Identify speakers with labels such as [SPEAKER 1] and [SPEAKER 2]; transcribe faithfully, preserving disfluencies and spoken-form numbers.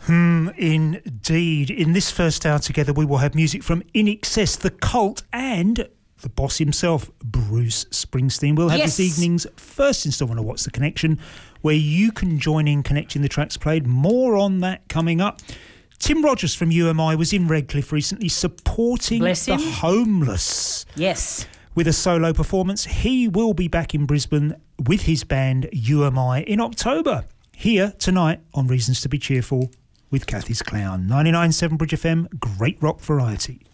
[SPEAKER 1] Hmm, indeed. In this first hour together, we will have music from In Excess, The Cult, and the boss himself, Bruce Springsteen. We'll have
[SPEAKER 2] Yes.
[SPEAKER 1] this evening's first instalment of What's the Connection, where you can join in connecting the tracks played. More on that coming up. Tim Rogers from U M I was in Redcliffe recently supporting
[SPEAKER 2] Bless
[SPEAKER 1] the
[SPEAKER 2] him.
[SPEAKER 1] homeless.
[SPEAKER 2] Yes.
[SPEAKER 1] With a solo performance. He will be back in Brisbane with his band U M I in October. Here tonight on Reasons to be Cheerful with Kathy's Clown. ninety-nine point seven Bridge F M, great rock variety.